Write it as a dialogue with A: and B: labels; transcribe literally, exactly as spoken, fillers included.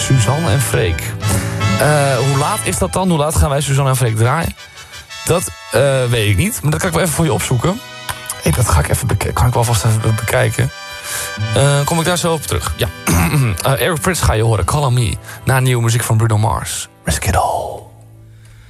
A: Suzanne en Freek. Uh, hoe laat is dat dan? Hoe laat gaan wij Suzanne en Freek draaien? Dat uh, weet ik niet, maar dat kan ik wel even voor je opzoeken. Hey, dat ga ik even bek- kan ik wel vast even bekijken. Uh, kom ik daar zo op terug. Ja. uh, Eric Prydz ga je horen, Call on Me. Na nieuwe muziek van Bruno Mars. Risk It All.